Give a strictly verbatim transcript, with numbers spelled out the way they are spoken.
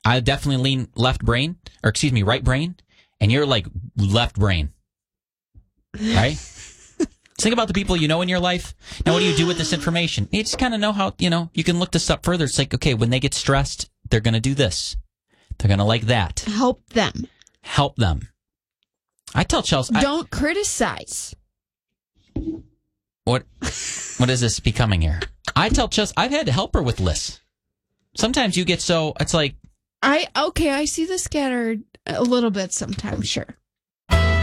I definitely lean left brain, or excuse me, right brain, and you're like left brain. Right? Think about the people you know in your life. Now, what do you do with this information? You just kind of know how, you know, you can look this up further. It's like, okay, when they get stressed, they're going to do this. They're going to like that. Help them. Help them. I tell Chelsea. Don't I, criticize. What What is this becoming here? I tell Chelsea, I've had to help her with lists. Sometimes you get so, it's like. I, okay, I see the scattered a little bit sometimes, sure.